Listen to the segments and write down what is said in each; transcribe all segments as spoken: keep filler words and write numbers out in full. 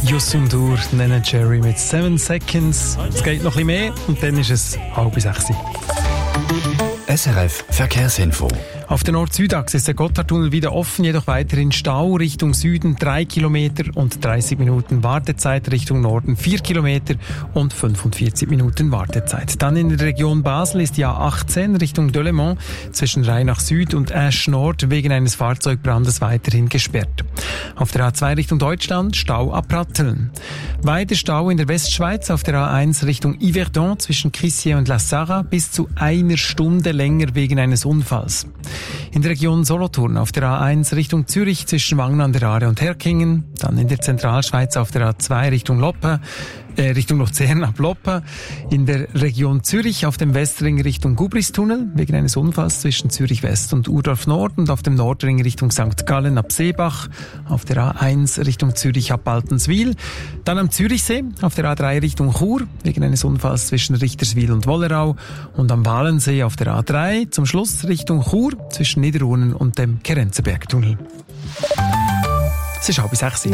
Yusundur, Nene Cherry mit Seven Seconds. Es geht noch ein bisschen mehr und dann ist es halb sechs. S R F Verkehrsinfo. Auf der Nord-Süd-Achse ist der Gotthardtunnel wieder offen, jedoch weiterhin Stau Richtung Süden drei Kilometer und dreißig Minuten Wartezeit, Richtung Norden vier Kilometer und fünfundvierzig Minuten Wartezeit. Dann in der Region Basel ist die A achtzehn Richtung Delémont zwischen Rheinach Süd und Asch Nord wegen eines Fahrzeugbrandes weiterhin gesperrt. Auf der A zwei Richtung Deutschland Stau ab Ratteln. Weiter Stau in der Westschweiz auf der A eins Richtung Yverdon zwischen Crissier und La Sarre bis zu einer Stunde länger wegen eines Unfalls. In der Region Solothurn auf der A eins Richtung Zürich zwischen Wangen an der Aare und Herkingen, dann in der Zentralschweiz auf der A zwei Richtung Loppe, äh, Richtung Luzern ab Loppe, in der Region Zürich auf dem Westring Richtung Gubristunnel wegen eines Unfalls zwischen Zürich West und Urdorf Nord und auf dem Nordring Richtung Sankt Gallen ab Seebach, auf der A eins Richtung Zürich ab Baltenswil, dann am Zürichsee auf der A drei Richtung Chur wegen eines Unfalls zwischen Richterswil und Wollerau und am Walensee auf der A drei zum Schluss Richtung Chur zwischen Niederurnen und dem Kerenzenbergtunnel. Es ist halb sechs.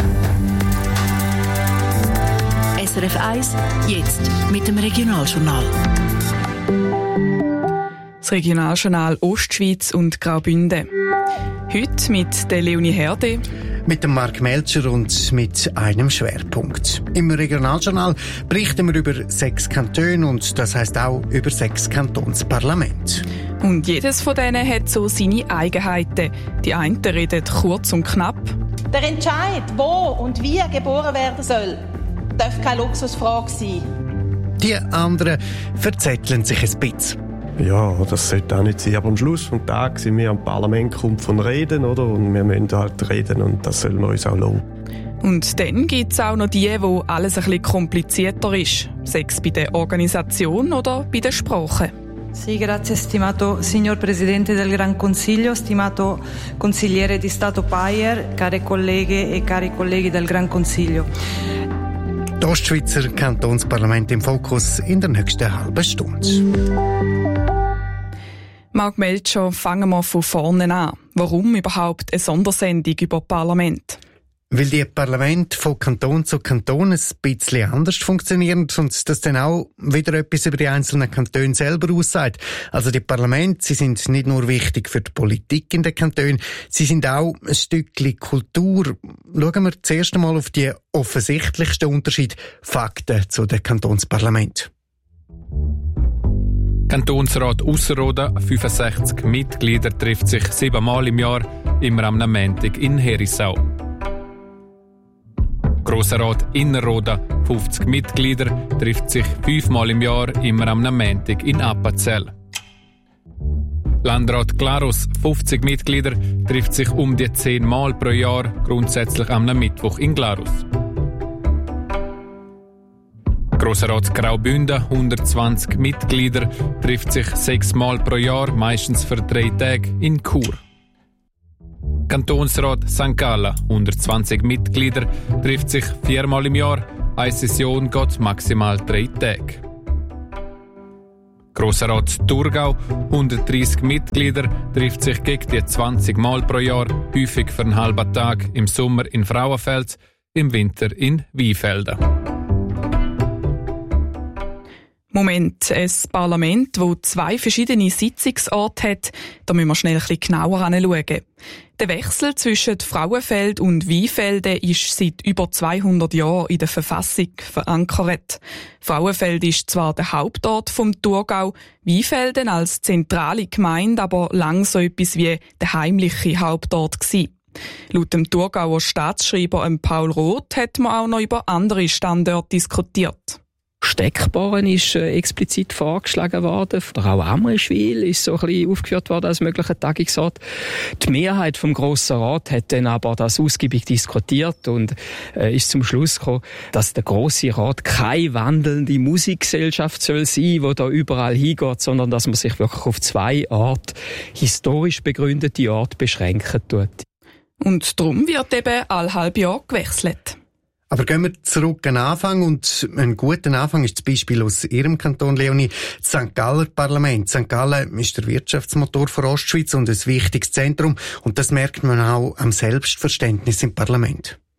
S R F eins, jetzt mit dem Regionaljournal. Das Regionaljournal Ostschweiz und Graubünden. Heute mit der Leonie Herde. Mit dem Marc Melcher und mit einem Schwerpunkt. Im Regionaljournal berichten wir über sechs Kantone und das heisst auch über sechs Kantonsparlamente. Und jedes von denen hat so seine Eigenheiten. Die einen reden kurz und knapp. Der Entscheid, wo und wie geboren werden soll, darf keine Luxusfrage sein. Die anderen verzetteln sich ein bisschen. Ja, das sollte auch nicht sein. Aber am Schluss des Tages sind wir am Parlament kommt von Reden, oder? Und wir müssen halt reden und das sollen wir uns auch lassen. Und dann gibt es auch noch die, wo alles ein bisschen komplizierter ist. Sei es bei der Organisation oder bei der Sprache. Sì, grazie stimato signor Presidente del Gran Consiglio, stimato Consigliere di Stato Payer, care colleghe e cari colleghi del Gran Consiglio. Das Ostschweizer Kantonsparlament im Fokus in der nächsten halben Stunde. Marc Melcher, fangen wir von vorne an. Warum überhaupt eine Sondersendung über Parlament? Weil die Parlamente von Kanton zu Kanton ein bisschen anders funktionieren und das dann auch wieder etwas über die einzelnen Kantone selber aussagt. Also die Parlamente, sie sind nicht nur wichtig für die Politik in den Kantonen, sie sind auch ein Stückchen Kultur. Schauen wir zuerst einmal auf die offensichtlichsten Unterschiede, Fakten zu den Kantonsparlamenten. Kantonsrat Ausserrhoden, fünfundsechzig Mitglieder, trifft sich siebenmal im Jahr, immer am Montag in Herisau. Grossrat Innerrhoden, fünfzig Mitglieder, trifft sich fünfmal im Jahr, immer am Montag in Appenzell. Landrat Glarus, fünfzig Mitglieder, trifft sich um die zehn Mal pro Jahr, grundsätzlich am Mittwoch in Glarus. Grossrat Graubünden, hundertzwanzig Mitglieder, trifft sich sechs Mal pro Jahr, meistens für drei Tage, in Chur. Kantonsrat Sankt Gallen, hundertzwanzig Mitglieder, trifft sich viermal im Jahr, eine Session geht maximal drei Tage. Grossrat Thurgau, hundertdreissig Mitglieder, trifft sich gegen die zwanzig Mal pro Jahr, häufig für einen halben Tag, im Sommer in Frauenfeld, im Winter in Weinfelden. Moment, ein Parlament, das zwei verschiedene Sitzungsorte hat, da müssen wir schnell ein bisschen genauer hinschauen. Der Wechsel zwischen Frauenfeld und Weinfelden ist seit über zweihundert Jahren in der Verfassung verankert. Frauenfeld ist zwar der Hauptort vom Thurgau, Weinfelden als zentrale Gemeinde aber lang so etwas wie der heimliche Hauptort gewesen. Laut dem Thurgauer Staatsschreiber Paul Roth hat man auch noch über andere Standorte diskutiert. Steckborn ist äh, explizit vorgeschlagen worden. Oder auch Amrischwil ist so ein bisschen aufgeführt worden als möglicher Tagungsort. Die Mehrheit vom Grossen Rat hat dann aber das ausgiebig diskutiert und äh, ist zum Schluss gekommen, dass der Grosse Rat keine wandelnde Musikgesellschaft soll sein, die da überall hingeht, sondern dass man sich wirklich auf zwei Orte, historisch begründete Orte beschränken tut. Und darum wird eben alle halbe Jahr gewechselt. Aber gehen wir zurück an den Anfang und ein guter Anfang ist das Beispiel aus Ihrem Kanton, Leonie, das Sankt Galler Parlament. Sankt Gallen ist der Wirtschaftsmotor für Ostschweiz und ein wichtiges Zentrum und das merkt man auch am Selbstverständnis im Parlament.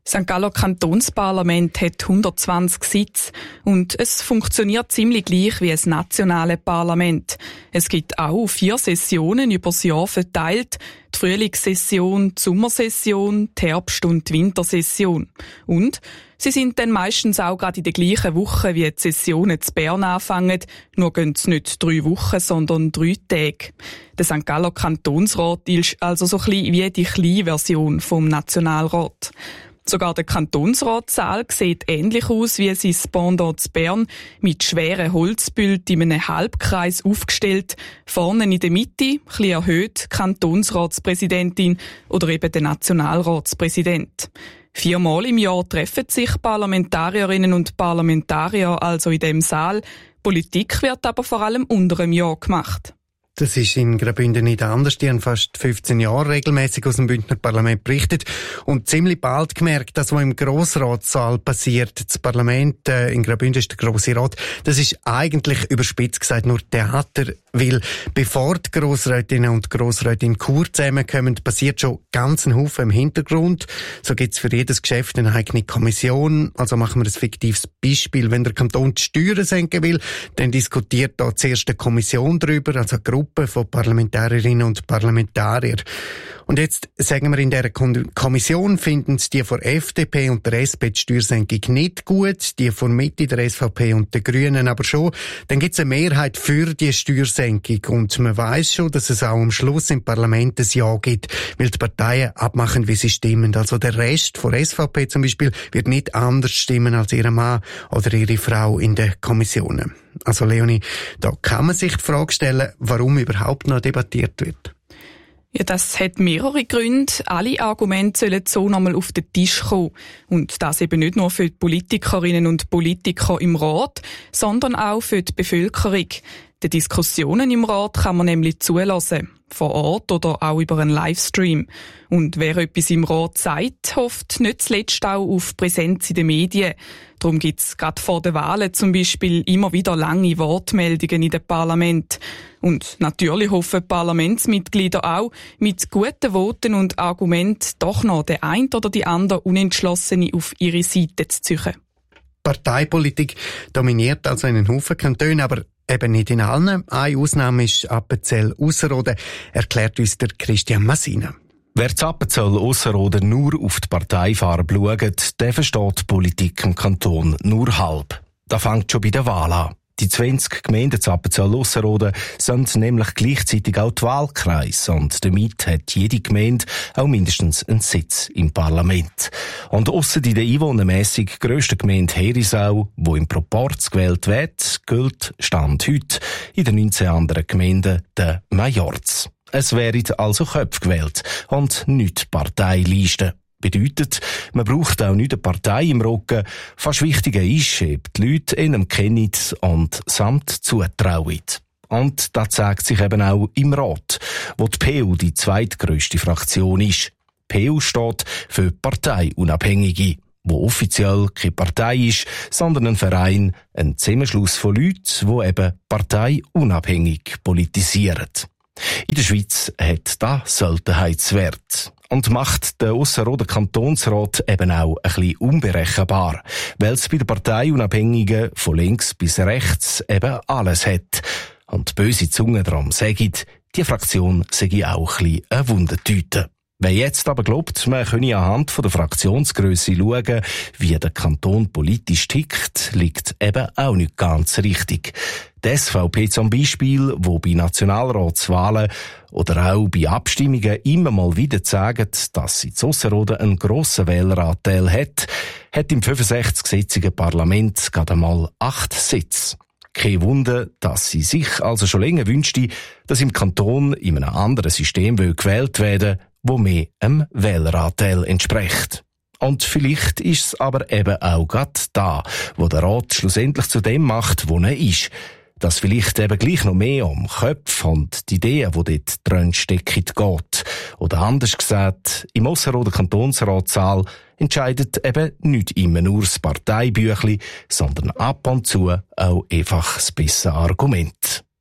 Sankt Gallo Kantonsparlament hat hundertzwanzig Sitze und es funktioniert ziemlich gleich wie das nationale Parlament. Es gibt auch vier Sessionen übers Jahr verteilt: die Frühlingssession, die Sommersession, die Herbst- und die Wintersession. Und sie sind dann meistens auch gerade in der gleichen Woche wie die Sessionen zu Bern anfangen, nur gehen es nicht drei Wochen, sondern drei Tage. Der Sankt Gallo Kantonsrat ist also so ein bisschen wie die kleine Version vom Nationalrat. Sogar der Kantonsratssaal sieht ähnlich aus wie sein Pendant zu Bern, mit schweren Holzbülten in einem Halbkreis aufgestellt, vorne in der Mitte, ein bisschen erhöht, Kantonsratspräsidentin oder eben der Nationalratspräsident. Viermal im Jahr treffen sich Parlamentarierinnen und Parlamentarier also in dem Saal. Politik wird aber vor allem unter dem Jahr gemacht. Das ist in Graubünden nicht anders. Die haben fast fünfzehn Jahre regelmäßig aus dem Bündner Parlament berichtet und ziemlich bald gemerkt, dass was im Grossratssaal passiert, das Parlament äh, in Graubünden ist der Grosse Rat, das ist eigentlich überspitzt gesagt nur Theater, weil bevor die Grossrätinnen und Grossräte in Chur zusammenkommen, passiert schon ganz ein Haufen im Hintergrund. So gibt es für jedes Geschäft eine eigene Kommission. Also machen wir ein fiktives Beispiel. Wenn der Kanton die Steuern senken will, dann diskutiert da zuerst eine Kommission drüber, also eine Gruppe von Parlamentarierinnen und Parlamentarier. Und jetzt sagen wir, in dieser Kommission finden es die von F D P und der S P die Steuersenkung nicht gut, die von Mitte, der S V P und den Grünen aber schon. Dann gibt es eine Mehrheit für die Steuersenkung und man weiss schon, dass es auch am Schluss im Parlament ein Ja gibt, weil die Parteien abmachen, wie sie stimmen. Also der Rest von S V P zum Beispiel wird nicht anders stimmen als ihr Mann oder ihre Frau in den Kommissionen. Also Leonie, da kann man sich die Frage stellen, warum überhaupt noch debattiert wird. Ja, das hat mehrere Gründe. Alle Argumente sollen so nochmal auf den Tisch kommen. Und das eben nicht nur für die Politikerinnen und Politiker im Rat, sondern auch für die Bevölkerung. Die Diskussionen im Rat kann man nämlich zulassen, vor Ort oder auch über einen Livestream. Und wer etwas im Rat sagt, hofft nicht zuletzt auch auf Präsenz in den Medien. Darum gibt's gerade vor den Wahlen zum Beispiel immer wieder lange Wortmeldungen in dem Parlament. Und natürlich hoffen Parlamentsmitglieder auch, mit guten Voten und Argumenten doch noch den ein oder die andere Unentschlossene auf ihre Seite zu ziehen. Parteipolitik dominiert also in einen Haufen Kantonen, aber eben nicht in allen. Eine Ausnahme ist Appenzell-Ausserrhoden, erklärt uns der Christian Massina. Wer zu Appenzell-Ausserrhoden nur auf die Parteifarbe schaut, der versteht die Politik im Kanton nur halb. Das fängt schon bei der Wahl an. Die zwanzig Gemeinden zu Appenzell-Ausserrhoden sind nämlich gleichzeitig auch die Wahlkreise und damit hat jede Gemeinde auch mindestens einen Sitz im Parlament. Und ausser in der einwohnermässig grössten Gemeinde Herisau, wo im Proporz gewählt wird, gilt Stand heute in den neunzehn anderen Gemeinden der Majorz. Es werden also Köpfe gewählt und nicht Parteilisten. Bedeutet, man braucht auch nicht eine Partei im Rücken. Fast wichtiger ist, ob die Leute ihn kennen und samt zutrauen. Und das zeigt sich eben auch im Rat, wo die P U die zweitgrösste Fraktion ist. P U steht für Parteiunabhängige, wo offiziell keine Partei ist, sondern ein Verein, ein Zusammenschluss von Leuten, die eben parteiunabhängig politisieren. In der Schweiz hat das Seltenheitswert. Und macht der Ausserrhoder Kantonsrat eben auch ein bisschen unberechenbar, weil es bei den Parteiunabhängigen von links bis rechts eben alles hat. Und böse Zungen daran sagen, die Fraktion sei auch ein bisschen eine Wundertüte. Wer jetzt aber glaubt, man könne anhand von der Fraktionsgrösse schauen, wie der Kanton politisch tickt, liegt eben auch nicht ganz richtig. Die S V P zum Beispiel, wo bei Nationalratswahlen oder auch bei Abstimmungen immer mal wieder sagt, dass sie zu Ausserrhoden einen grossen Wähleranteil hat, hat im fünfundsechzig-sitzigen Parlament gerade einmal acht Sitze. Kein Wunder, dass sie sich also schon länger wünschte, dass im Kanton in einem anderen System gewählt werden, wo mehr einem Wähleranteil entspricht. Und vielleicht ist es aber eben auch gerade da, wo der Rat schlussendlich zu dem macht, wo er ist. Dass vielleicht eben gleich noch mehr um Köpfe und die Ideen, die dort drin stecken, geht. Oder anders gesagt, im Ausserrhoder Kantonsratssaal entscheidet eben nicht immer nur das Parteibüchli, sondern ab und zu auch einfach das bessere Argument.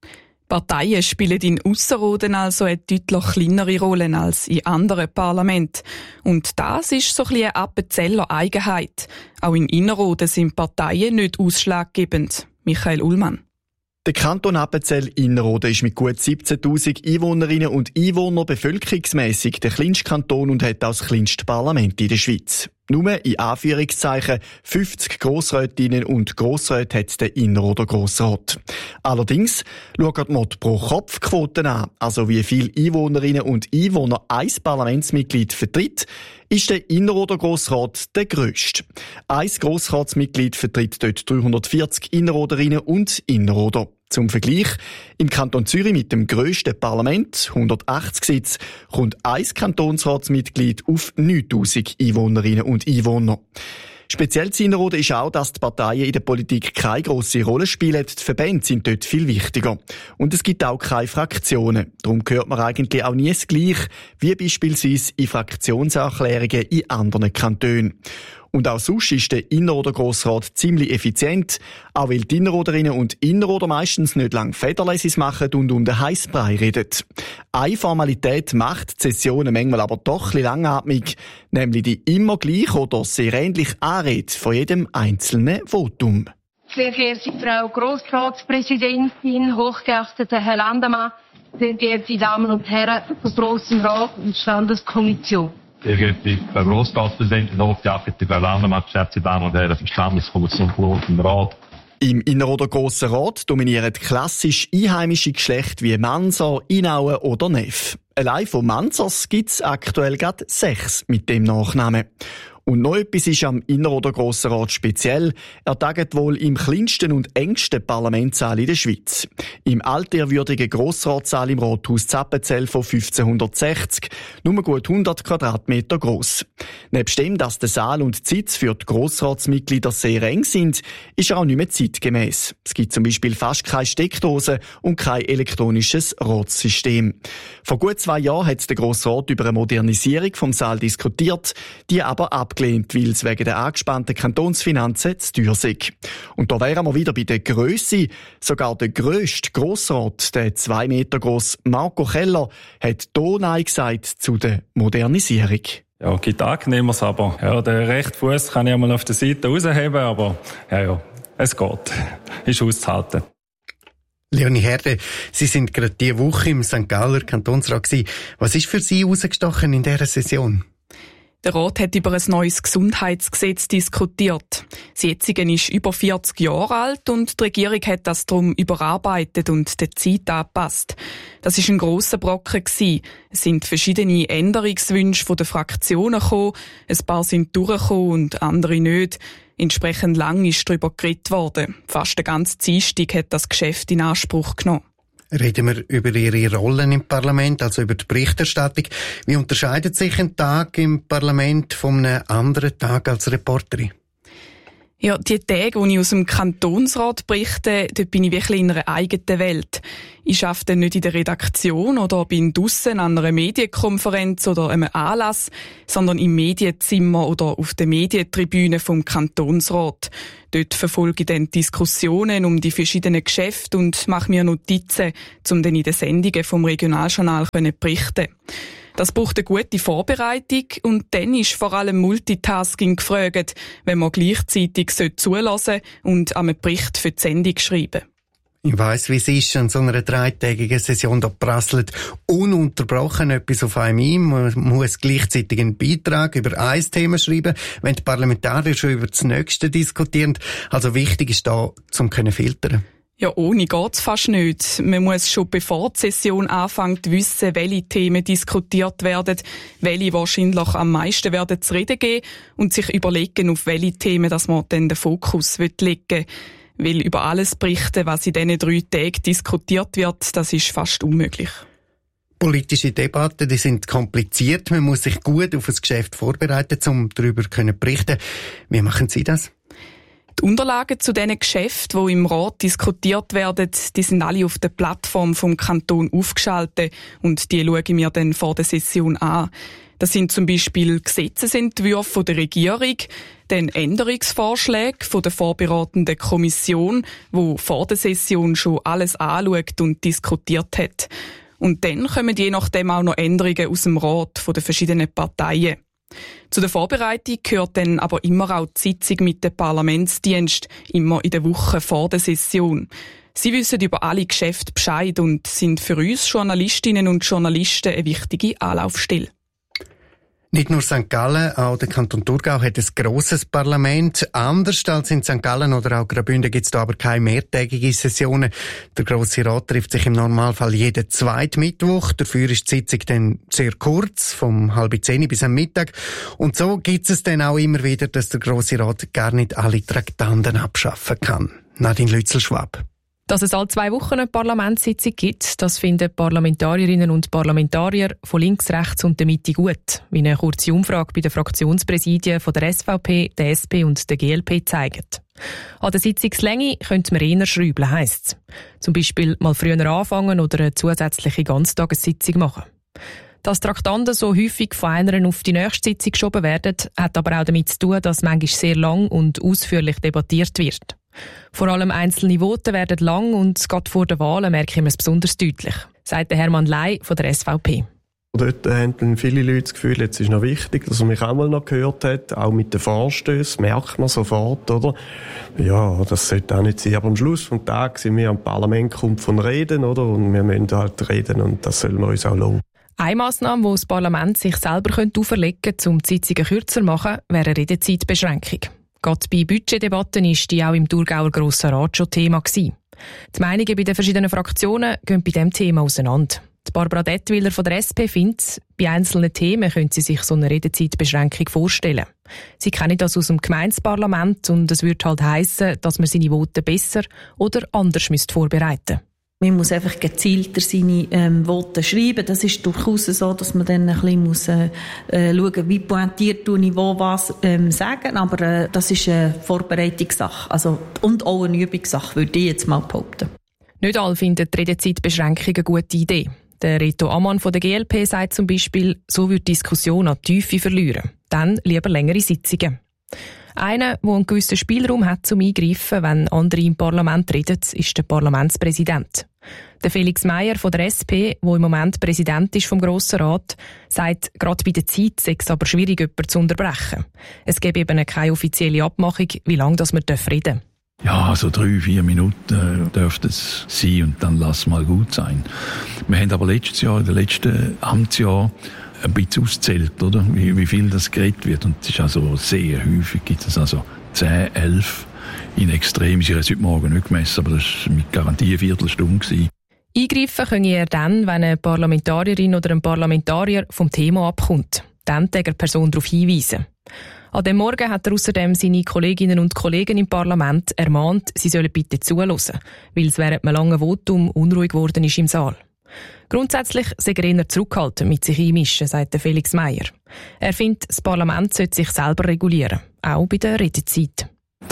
Parteien spielen in Ausserrhoden also eine deutlich kleinere Rolle als in anderen Parlamenten. Und das ist so ein bisschen eine Appenzeller Eigenheit. Auch in Innerrhoden sind Parteien nicht ausschlaggebend. Michael Ullmann. Der Kanton Appenzell-Innerrhoden ist mit gut siebzehntausend Einwohnerinnen und Einwohnern bevölkerungsmässig der kleinste Kanton und hat auch das kleinste Parlament in der Schweiz. Nur in Anführungszeichen fünfzig Grossrätinnen und Grossräte hat der Innerrhoder Grossrat. Allerdings schaut man die Pro-Kopf-Quoten an, also wie viele Einwohnerinnen und Einwohner ein Parlamentsmitglied vertritt, ist der Innerrhoder Grossrat der grösste. Ein Grossratsmitglied vertritt dort dreihundertvierzig Innerrhoderinnen und Innerrhoder. Zum Vergleich, im Kanton Zürich mit dem grössten Parlament, hundertachtzig Sitze, kommt ein Kantonsratsmitglied auf neuntausend Einwohnerinnen und Einwohner. Speziell zu Innerrhoden ist auch, dass die Parteien in der Politik keine grosse Rolle spielen. Die Verbände sind dort viel wichtiger. Und es gibt auch keine Fraktionen. Darum hört man eigentlich auch nie das Gleiche, wie beispielsweise in Fraktionserklärungen in anderen Kantonen. Und auch sonst ist der Innerrhoder Grossrat ziemlich effizient, auch weil die Innerrhoderinnen und Innerrhoder meistens nicht lange Federlesis machen und um den heissen Brei reden. Eine Formalität macht die Sessionen manchmal aber doch ein bisschen langatmig, nämlich die immer gleich oder sehr ähnliche Anrede von jedem einzelnen Votum. Sehr geehrte Frau Grossratspräsidentin, hochgeachteter Herr Landemann, sehr geehrte Damen und Herren des Grossen Rat und Standeskommission. Sehr geehrte Frau Grossratspräsidentin, hochgeachtete Frau Landemann, geschätzte Damen und Herren, Verstandeskommission Grossen Rat. Im Innerrhoder Grossen Rat dominieren klassisch einheimische Geschlechter wie Manser, Inauen oder Neff. Allein von Mansers gibt es aktuell gerade sechs mit dem Nachnamen. Und noch etwas ist am Innerrhoder Grossen Rat speziell. Er tagt wohl im kleinsten und engsten Parlamentssaal in der Schweiz. Im altehrwürdigen Grossratssaal im Rathaus Zappenzell von fünfzehnhundertsechzig, nur gut hundert Quadratmeter gross. Nebst dem, dass der Saal und die Sitze für die Grossratsmitglieder sehr eng sind, ist er auch nicht mehr zeitgemäss. Es gibt zum Beispiel fast keine Steckdose und kein elektronisches Ratssystem. Vor gut zwei Jahren hat der Grossrat über eine Modernisierung vom Saal diskutiert, die aber abgelehnt, weil es wegen der angespannten Kantonsfinanzen zu teuer sei. Und da wären wir wieder bei der Grösse. Sogar der grösste Grossrat, der zwei Meter grosse Marco Keller, hat hier Nein gesagt zu der Modernisierung. Ja, gibt Angenehmeres, aber ja, den rechten Fuß kann ich einmal auf der Seite rausheben, aber ja, ja, es geht. Ist auszuhalten. Leonie Herde, Sie sind gerade diese Woche im Sankt Galler Kantonsrat gewesen. Was ist für Sie herausgestochen in dieser Session? Der Rat hat über ein neues Gesundheitsgesetz diskutiert. Das jetzige ist über vierzig Jahre alt und die Regierung hat das darum überarbeitet und der Zeit angepasst. Das ist ein grosser Brocken gewesen. Es sind verschiedene Änderungswünsche von den Fraktionen gekommen. Ein paar sind durchgekommen und andere nicht. Entsprechend lang ist darüber geredet worden. Fast den ganzen Dienstag hat das Geschäft in Anspruch genommen. Reden wir über Ihre Rollen im Parlament, also über die Berichterstattung. Wie unterscheidet sich ein Tag im Parlament von einem anderen Tag als Reporterin? Ja, die Tage, wo ich aus dem Kantonsrat berichte, dort bin ich wirklich in einer eigenen Welt. Ich arbeite dann nicht in der Redaktion oder bin draussen an einer Medienkonferenz oder einem Anlass, sondern im Medienzimmer oder auf der Medientribüne vom Kantonsrat. Dort verfolge ich dann Diskussionen um die verschiedenen Geschäfte und mache mir Notizen, um dann in den Sendungen vom Regionaljournal zu berichten. Das braucht eine gute Vorbereitung und dann ist vor allem Multitasking gefragt, wenn man gleichzeitig zulassen und an einem Bericht für die Sendung schreiben. Ich weiss, wie es ist, an so einer dreitägigen Session, da prasselt ununterbrochen etwas auf einem ein. Man muss gleichzeitig einen Beitrag über ein Thema schreiben, wenn die Parlamentarier schon über das nächste diskutieren. Also wichtig ist da, zum können filtern. Ja, ohne geht's fast nicht. Man muss schon bevor die Session anfängt wissen, welche Themen diskutiert werden, welche wahrscheinlich am meisten werden zu reden geben und sich überlegen, auf welche Themen dass man dann den Fokus legen will. Weil über alles berichten, was in diesen drei Tagen diskutiert wird, das ist fast unmöglich. Politische Debatten, die sind kompliziert. Man muss sich gut auf das Geschäft vorbereiten, um darüber zu berichten. Wie machen Sie das? Die Unterlagen zu diesen Geschäften, die im Rat diskutiert werden, die sind alle auf der Plattform vom Kanton aufgeschaltet und die schaue ich mir dann vor der Session an. Das sind zum Beispiel Gesetzesentwürfe der Regierung, dann Änderungsvorschläge von der vorbereitenden Kommission, die vor der Session schon alles anschaut und diskutiert hat. Und dann kommen je nachdem auch noch Änderungen aus dem Rat von den verschiedenen Parteien. Zu der Vorbereitung gehört dann aber immer auch die Sitzung mit dem Parlamentsdienst, immer in der Woche vor der Session. Sie wissen über alle Geschäfte Bescheid und sind für uns Journalistinnen und Journalisten eine wichtige Anlaufstelle. Nicht nur Sankt Gallen, auch der Kanton Thurgau hat ein grosses Parlament. Anders als in Sankt Gallen oder auch Graubünden gibt es da aber keine mehrtägige Sessionen. Der Grosse Rat trifft sich im Normalfall jeden zweiten Mittwoch. Dafür ist die Sitzung dann sehr kurz, vom halb zehn bis am Mittag. Und so gibt es dann auch immer wieder, dass der Grosse Rat gar nicht alle Traktanten abschaffen kann. Nadine Lützel-Schwab. Dass es alle zwei Wochen eine Parlamentssitzung gibt, das finden Parlamentarierinnen und Parlamentarier von links, rechts und der Mitte gut, wie eine kurze Umfrage bei den Fraktionspräsidien von der S V P, der S P und der G L P zeigt. An der Sitzungslänge könnte man eher schrauben, heisst es. Zum Beispiel mal früher anfangen oder eine zusätzliche Ganztagessitzung machen. Dass Traktanten so häufig von einer auf die nächste Sitzung geschoben werden, hat aber auch damit zu tun, dass manchmal sehr lang und ausführlich debattiert wird. Vor allem einzelne Voten werden lang und gerade vor den Wahlen merken wir es besonders deutlich, sagt Hermann Ley von der S V P. Dort haben viele Leute das Gefühl, jetzt ist noch wichtig, dass man mich auch mal noch gehört hat, auch mit den Vorstößen, merkt man sofort, oder? Ja, das sollte auch nicht sein, aber am Schluss vom Tag sind wir am Parlament kommt von Reden, oder? Und wir müssen halt reden und das sollen wir uns auch lohnen. Eine Massnahme, die das Parlament sich selber auferlegen könnte, um die Sitzungen kürzer zu machen, wäre eine Redezeitbeschränkung. Gerade bei Budgetdebatten war die auch im Thurgauer Grossen Rat schon Thema gewesen. Die Meinungen bei den verschiedenen Fraktionen gehen bei diesem Thema auseinander. Die Barbara Dettwiller von der S P findet, bei einzelnen Themen können sie sich so eine Redezeitbeschränkung vorstellen. Sie kennen das aus dem Gemeindeparlament und es würde halt heissen, dass man seine Voten besser oder anders vorbereiten müsste. Man muss einfach gezielter seine ähm, Voten schreiben. Das ist durchaus so, dass man dann ein bisschen muss, äh, schauen, wie pointiert tue ich wo was ähm, sagen. Aber äh, das ist eine Vorbereitungssache. Also, und auch eine Übungssache, würde ich jetzt mal behaupten. Nicht alle finden die Redezeitbeschränkung eine gute Idee. Der Reto Ammann von der G L P sagt zum Beispiel, so würde die Diskussion an Tiefe verlieren. Dann lieber längere Sitzungen. Einer, der einen gewissen Spielraum hat zum Eingreifen, wenn andere im Parlament reden, ist der Parlamentspräsident. Der Felix Meyer von der S P, der im Moment Präsident ist vom Grossen Rat, sagt, gerade bei der Zeit sei es aber schwierig, jemanden zu unterbrechen. Es gäbe eben keine offizielle Abmachung, wie lange das man reden darf. Ja, so drei, vier Minuten dürfte es sein und dann lass mal gut sein. Wir haben aber letztes Jahr, in den letzten Amtsjahr, ein bisschen auszählt, oder? Wie, wie viel das geredet wird. Und es ist also sehr häufig, gibt es also zehn, elf in Extrem. Ich habe es heute Morgen nicht gemessen, aber das war mit Garantie eine Viertelstunde gewesen. Eingreifen können eher dann, wenn eine Parlamentarierin oder ein Parlamentarier vom Thema abkommt. Dann kann die Person darauf hinweisen. An dem Morgen hat er außerdem seine Kolleginnen und Kollegen im Parlament ermahnt, sie sollen bitte zuhören, weil es während einem langen Votum unruhig geworden ist im Saal. Grundsätzlich sei er eher zurückhaltend mit sich einmischen, sagt Felix Meyer. Er findet, das Parlament sollte sich selber regulieren, auch bei der Redezeit.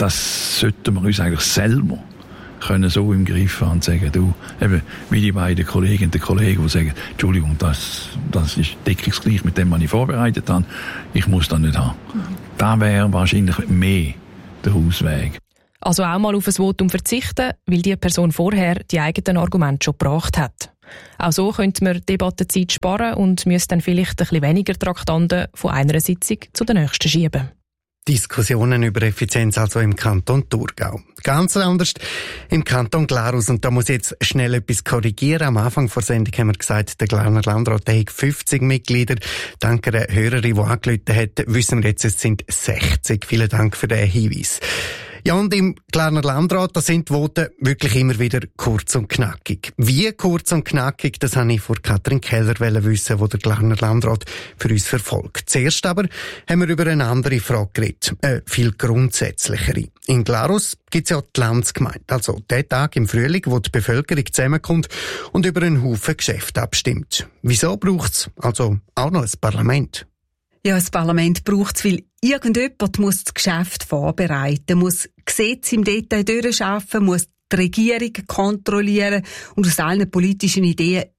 Das sollten wir uns eigentlich selber können so im Griff haben und sagen, du, eben, wie die beiden Kolleginnen und Kollegen, die sagen, Entschuldigung, das, das ist deckungsgleich mit dem, was ich vorbereitet habe, ich muss das nicht haben. Mhm. Das wäre wahrscheinlich mehr der Ausweg. Also auch mal auf ein Votum verzichten, weil die Person vorher die eigenen Argumente schon gebracht hat. Auch so könnte man Debattenzeit sparen und müsste dann vielleicht ein bisschen weniger Traktanten von einer Sitzung zu der nächsten schieben. Diskussionen über Effizienz also im Kanton Thurgau. Ganz anders im Kanton Glarus. Und da muss ich jetzt schnell etwas korrigieren. Am Anfang der Sendung haben wir gesagt, der Glarner Landrat hat fünfzig Mitglieder. Dank einer Hörerin, die angerufen hat, wissen wir jetzt, es sind sechzig. Vielen Dank für den Hinweis. Ja, und im Glarner Landrat, da sind die Voten wirklich immer wieder kurz und knackig. Wie kurz und knackig, das wollte ich von Katrin Keller wissen, die der Glarner Landrat für uns verfolgt. Zuerst aber haben wir über eine andere Frage geredet, äh, viel grundsätzlichere. In Glarus gibt es ja die Landsgemeinde, also der Tag im Frühling, wo die Bevölkerung zusammenkommt und über einen Haufen Geschäfte abstimmt. Wieso braucht es also auch noch ein Parlament? Ja, das Parlament braucht es, weil irgendjemand muss das Geschäft vorbereiten, muss Gesetze im Detail durchschaffen, muss die Regierung kontrollieren und aus allen politischen Ideen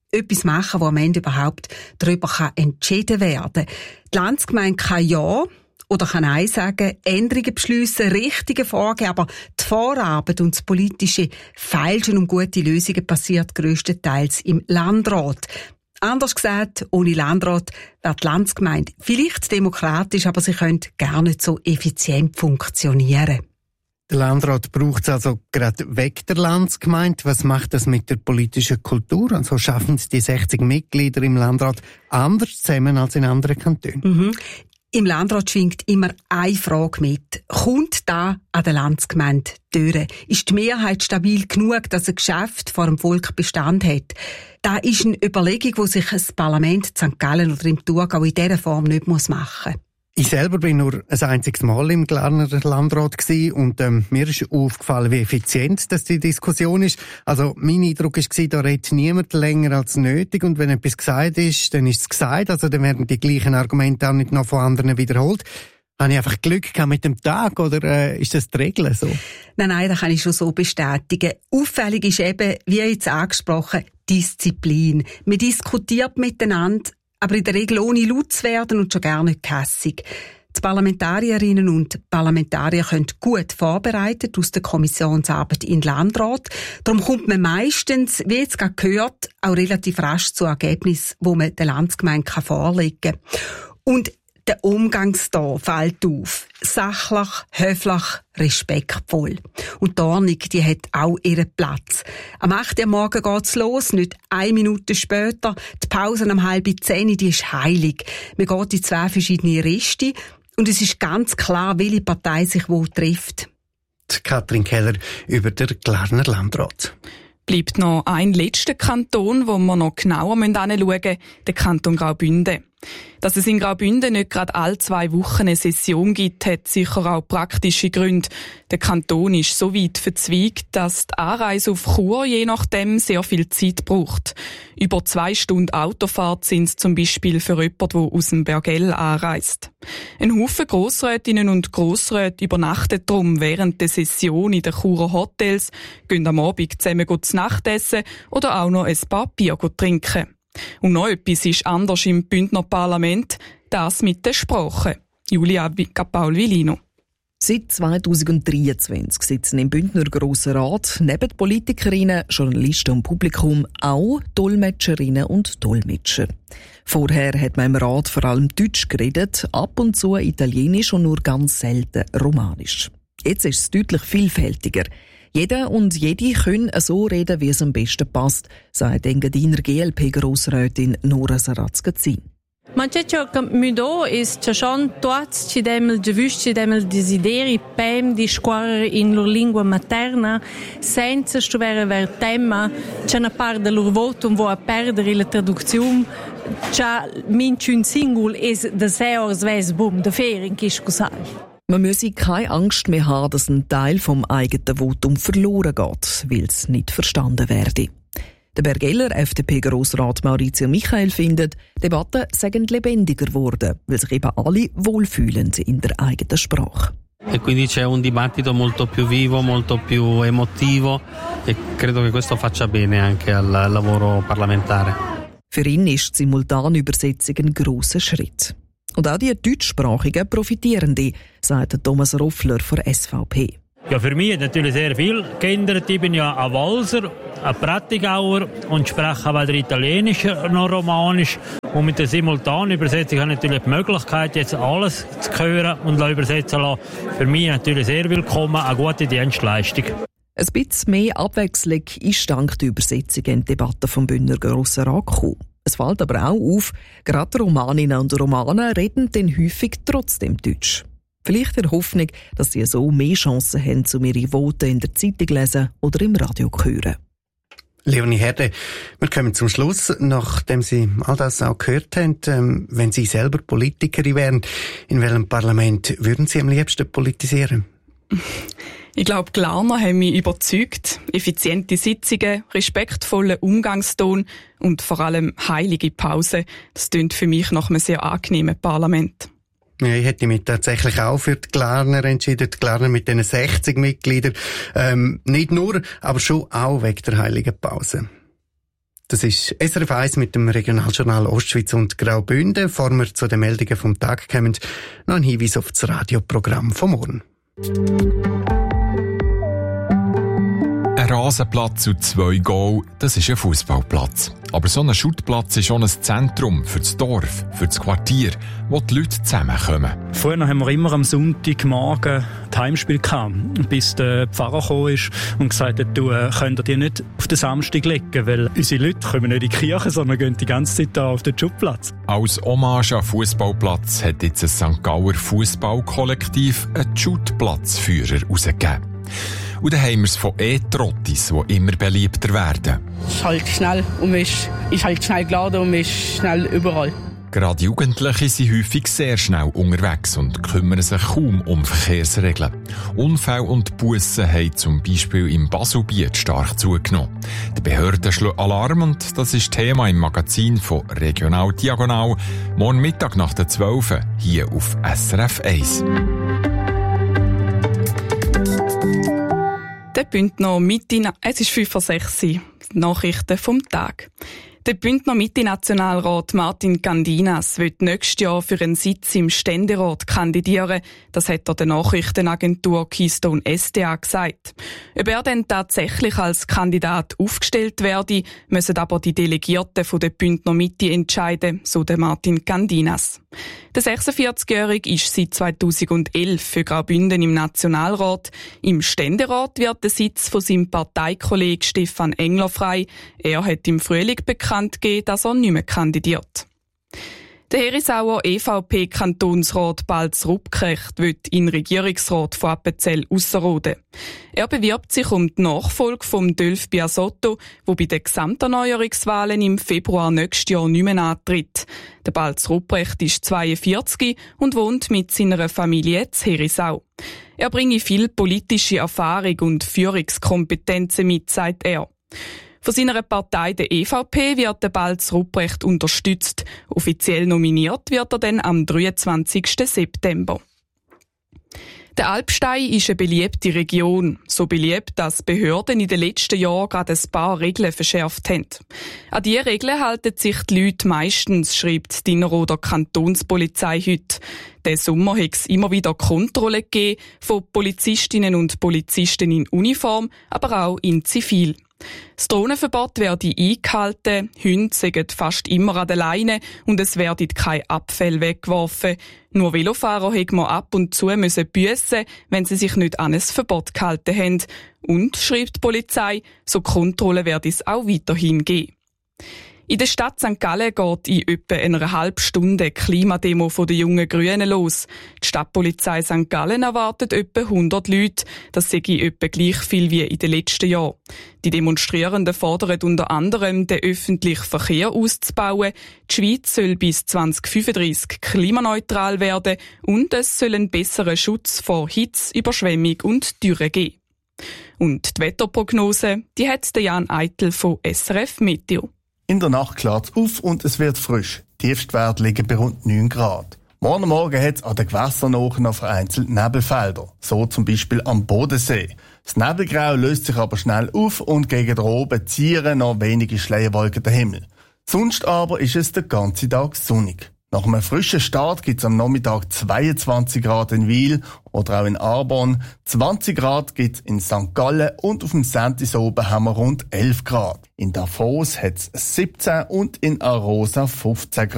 etwas machen, wo am Ende überhaupt darüber kann entschieden werden kann. Die Landsgemeinde kann ja oder kann Nein sagen, Änderungen beschliessen, Richtungen vorgeben, aber die Vorarbeit und das politische Feilschen um gute Lösungen passiert grösstenteils im Landrat. Anders gesagt, ohne Landrat wäre die Landsgemeinde vielleicht demokratisch, aber sie könnte gar nicht so effizient funktionieren. Der Landrat braucht es also gerade weg der Landsgemeinde. Was macht das mit der politischen Kultur? Also schaffen die sechzig Mitglieder im Landrat anders zusammen als in anderen Kantonen? Mhm. Im Landrat schwingt immer eine Frage mit. Kommt da an der Landsgemeinde durch? Ist die Mehrheit stabil genug, dass ein Geschäft vor dem Volk Bestand hat? Das ist eine Überlegung, die sich das Parlament in Sankt Gallen oder im Thurgau in dieser Form nicht machen muss. Ich selber bin nur ein einziges Mal im Glarner Landrat gewesen und ähm, mir ist aufgefallen, wie effizient das die Diskussion ist. Also mein Eindruck war, da redet niemand länger als nötig und wenn etwas gesagt ist, dann ist es gesagt. Also dann werden die gleichen Argumente auch nicht noch von anderen wiederholt. Habe ich einfach Glück gehabt mit dem Tag oder äh, ist das die Regel so? Nein, nein, das kann ich schon so bestätigen. Auffällig ist eben, wie jetzt angesprochen, Disziplin. Man diskutiert miteinander, aber in der Regel ohne laut zu werden und schon gar nicht gehässig. Die Parlamentarierinnen und Parlamentarier können gut vorbereitet aus der Kommissionsarbeit in den Landrat. Darum kommt man meistens, wie jetzt gerade gehört, auch relativ rasch zu Ergebnissen, wo man der Landsgemeinde vorlegen kann. Und der Umgangston fällt auf. Sachlich, höflich, respektvoll. Und die Ordnung, die hat auch ihren Platz. Am acht Uhr morgen geht's los, nicht eine Minute später. Die Pause um halb zehn, die ist heilig. Man geht in zwei verschiedene Reste und es ist ganz klar, welche Partei sich wo trifft. Katrin Keller über den Glarner Landrat. Bleibt noch ein letzter Kanton, wo wir noch genauer hinschauen müssen, der Kanton Graubünden. Dass es in Graubünden nicht gerade alle zwei Wochen eine Session gibt, hat sicher auch praktische Gründe. Der Kanton ist so weit verzweigt, dass die Anreise auf Chur je nachdem sehr viel Zeit braucht. Über zwei Stunden Autofahrt sind es zum Beispiel für jemanden, der aus dem Bergell anreist. Ein Haufen Grossrätinnen und Grossräte übernachten darum während der Session in den Churer Hotels, gehen am Abend zusammen zu Nacht essen oder auch noch ein paar Bier trinken. Und noch etwas ist anders im Bündner Parlament, das mit den Sprachen. Julia Paul-Villino. Seit zweitausenddreiundzwanzig sitzen im Bündner Grossen Rat neben Politikerinnen, Journalisten und Publikum auch Dolmetscherinnen und Dolmetscher. Vorher hat man im Rat vor allem Deutsch geredet, ab und zu Italienisch und nur ganz selten Romanisch. Jetzt ist es deutlich vielfältiger. Jeder und jede können so reden, wie es am besten passt, sagt Engadiner G L P-Grossrätin Nora Sarazzi-Gazin. Ma c'è ciò che mi do è che schon tutti ci demel gewünscht, ci demel desideri pem di scuola in loro lingua materna, senza stuvere ver tema, c'è una parte del loro voto un vo a perdere la traduzione, c'è minchun singul es de seors ves bum de fering is cosai. Man müsse keine Angst mehr haben, dass ein Teil vom eigenen Votum verloren geht, weil es nicht verstanden werde. Der Bergeller F D P-Grossrat Maurizio Michael findet, Debatten seien lebendiger geworden, weil sich eben alle wohlfühlen in der eigenen Sprache. E quindi c'è un dibattito molto più vivo, molto più emotivo e credo che questo faccia bene anche al lavoro parlamentare. Für ihn ist die Simultanübersetzung ein grosser Schritt. Und auch die Deutschsprachigen profitieren, sagt Thomas Roffler von S V P. Ja, für mich hat natürlich sehr viel geändert. Ich bin ja ein Walser, ein Prättigauer und spreche weder Italienisch noch Romanisch. Und mit der Simultanübersetzung habe ich natürlich die Möglichkeit, jetzt alles zu hören und übersetzen zu lassen. Für mich natürlich sehr willkommen, eine gute Dienstleistung. Ein bisschen mehr Abwechslung ist dank der Übersetzung in die Debatte vom Bündner Grossen Rat gekommen. Es fällt aber auch auf, gerade Romaninnen und Romanen reden dann häufig trotzdem Deutsch. Vielleicht in der Hoffnung, dass sie so mehr Chancen haben, um ihre Voten in der Zeitung lesen oder im Radio zu hören. Leonie Herde, wir kommen zum Schluss, nachdem Sie all das auch gehört haben. Ähm, wenn Sie selber Politikerin wären, in welchem Parlament würden Sie am liebsten politisieren? Ich glaube, Glarner haben mich überzeugt. Effiziente Sitzungen, respektvollen Umgangston und vor allem heilige Pause. Das klingt für mich nach einem sehr angenehmen Parlament. Ja, ich hätte mich tatsächlich auch für die Glarner entschieden. Die Glarner mit diesen sechzig Mitgliedern. Ähm, nicht nur, aber schon auch wegen der heiligen Pause. Das ist S R F eins mit dem Regionaljournal Ostschweiz und Graubünden. Bevor wir zu den Meldungen vom Tag kommen, noch ein Hinweis auf das Radioprogramm vom Morgen. Ein Rasenplatz und zwei Goal, das ist ein Fußballplatz. Aber so ein Schuttplatz ist auch ein Zentrum für das Dorf, für das Quartier, wo die Leute zusammenkommen. Früher haben wir immer am Sonntagmorgen das Heimspiel gehabt, bis der Pfarrer gekommen ist und gesagt hat, du äh, könnt ihr die nicht auf den Samstag legen, weil unsere Leute kommen nicht in die Kirche, sondern gehen die ganze Zeit da auf den Schuttplatz. Als Hommage an Fußballplatz hat jetzt ein Sankt Gauer Fußballkollektiv einen Schuttplatzführer herausgegeben. Und dann haben wir es von E-Trottis, die immer beliebter werden. Es ist halt schnell und man ist, ist halt schnell geladen und man ist schnell überall. Gerade Jugendliche sind häufig sehr schnell unterwegs und kümmern sich kaum um Verkehrsregeln. Unfälle und Bussen haben zum Beispiel im Baselbiet stark zugenommen. Die Behörden schlagen Alarm und das ist Thema im Magazin von Regional Diagonal. Morgen Mittag nach der zwölf hier auf S R F eins. Der Bündner Mitte, es ist fünf vor sechs, Nachrichten vom Tag. Der Bündner Mitte-Nationalrat Martin Candinas wird nächstes Jahr für einen Sitz im Ständerat kandidieren. Das hat er der Nachrichtenagentur Keystone S D A gesagt. Ob er denn tatsächlich als Kandidat aufgestellt werde, müssen aber die Delegierten von der Bündner Mitte entscheiden, so der Martin Candinas. Der sechsundvierzigjährige ist seit zweitausendelf für Graubünden im Nationalrat. Im Ständerat wird der Sitz von seinem Parteikollegen Stefan Engler frei. Er hat im Frühling bekannt gegeben, dass er nicht mehr kandidiert. Der Herisauer E V P-Kantonsrat Balz Rupprecht wird in den Regierungsrat von Appenzell-Ausserrhoden. Er bewirbt sich um die Nachfolge von Dölf Biasotto, der bei den Gesamterneuerungswahlen im Februar nächstes Jahr nicht mehr antritt. Der Balz Rupprecht ist zweiundvierzig und wohnt mit seiner Familie in Herisau. Er bringe viel politische Erfahrung und Führungskompetenzen mit, sagt er. Von seiner Partei, der E V P, wird der Balz Rupprecht unterstützt. Offiziell nominiert wird er dann am dreiundzwanzigsten September. Der Alpstein ist eine beliebte Region. So beliebt, dass Behörden in den letzten Jahren gerade ein paar Regeln verschärft haben. An diese Regeln halten sich die Leute meistens, schreibt die Innerrhoder Kantonspolizei heute. Diesen Sommer hat es immer wieder Kontrollen gegeben von Polizistinnen und Polizisten in Uniform, aber auch in Zivil. Das Drohnenverbot werde eingehalten, Hunde seien fast immer an der Leine und es werden keine Abfälle weggeworfen. Nur Velofahrer hätten man ab und zu müssen büssen, wenn sie sich nicht an ein Verbot gehalten haben. Und, schreibt die Polizei, so Kontrollen werde es auch weiterhin geben. In der Stadt Sankt Gallen geht in etwa einer halben Stunde eine Klimademo von den jungen Grünen los. Die Stadtpolizei Sankt Gallen erwartet etwa hundert Leute. Das sei etwa gleich viel wie in den letzten Jahren. Die Demonstrierenden fordern unter anderem, den öffentlichen Verkehr auszubauen. Die Schweiz soll bis zweitausendfünfunddreissig klimaneutral werden und es soll einen besseren Schutz vor Hitze, Überschwemmung und Dürre geben. Und die Wetterprognose, die hat der Jan Eitel von S R F Meteo. In der Nacht klart es auf und es wird frisch. Die Tiefstwerte liegen bei rund neun Grad. Morgen Morgen hat es an den Gewässern noch vereinzelt Nebelfelder. So zum Beispiel am Bodensee. Das Nebelgrau löst sich aber schnell auf und gegen den Oben ziehen noch wenige Schleierwolken den Himmel. Sonst aber ist es den ganzen Tag sonnig. Nach einem frischen Start gibt es am Nachmittag zweiundzwanzig Grad in Wil oder auch in Arbon. zwanzig Grad gibt es in Sankt Gallen und auf dem Sentis oben haben wir rund elf Grad. In Davos hat es siebzehn und in Arosa fünfzehn Grad.